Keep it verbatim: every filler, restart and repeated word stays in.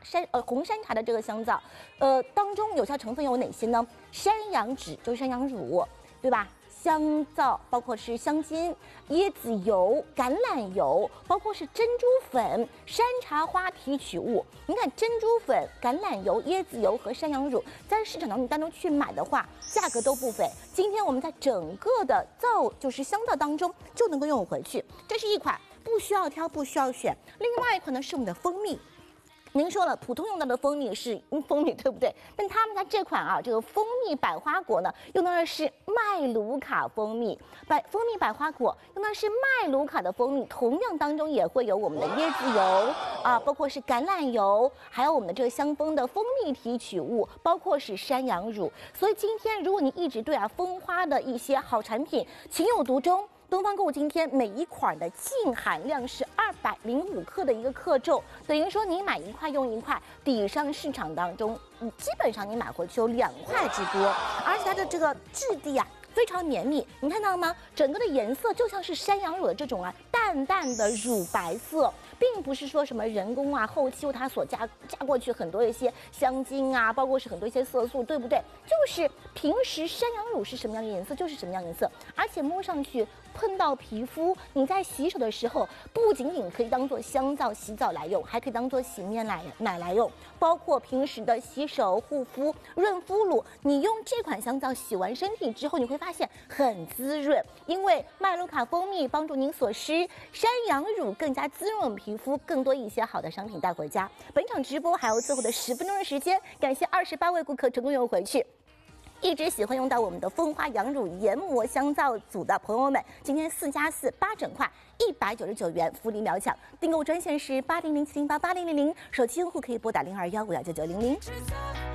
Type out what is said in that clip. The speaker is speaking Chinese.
山呃红山茶的这个香皂，呃当中有效成分有哪些呢？山羊脂就是山羊乳，对吧？香皂包括是香精、椰子油、橄榄油，包括是珍珠粉、山茶花提取物。你看珍珠粉、橄榄油、椰子油和山羊乳，在市场当中单独去买的话，价格都不菲。今天我们在整个的皂就是香皂当中就能够用回去。这是一款不需要挑、不需要选。另外一款呢是我们的蜂蜜。您说了，普通用到的蜂蜜是蜂蜜，对不对？但他们家这款啊，这个蜂蜜百花果呢，用到的是麦卢卡蜂蜜。百蜂蜜百花果用的是麦卢卡的蜂蜜，同样当中也会有我们的椰子油啊，包括是橄榄油，还有我们的这个香蜂的蜂蜜提取物，包括是山羊乳。所以今天如果你一直对啊蜂花的一些好产品情有独钟。东方购物今天每一款的净含量是二百零五克的一个克重，等于说你买一块用一块，抵上市场当中，基本上你买回去有两块之多，而且它的这个质地啊非常绵密，你看到吗？整个的颜色就像是山羊乳的这种啊淡淡的乳白色，并不是说什么人工啊后期它所加加过去很多一些香精啊，包括是很多一些色素，对不对？就是平时山羊乳是什么样的颜色就是什么样的颜色，而且摸上去碰到皮肤，你在洗手的时候，不仅仅可以当做香皂洗澡来用，还可以当做洗面奶奶来用，包括平时的洗手、护肤、润肤乳，你用这款香皂洗完身体之后，你会发现很滋润，因为麦卢卡蜂蜜帮助您所施，山羊乳更加滋润皮肤，更多一些好的商品带回家。本场直播还有最后的十分钟的时间，感谢二十八位顾客成功用回去。一直喜欢用到我们的蜂花羊乳研磨香皂组的朋友们，今天四加四八整块，一百九十九元，福利秒抢。订购专线是八零零七零八八零零零，手机用户可以拨打零二幺五幺九九零零。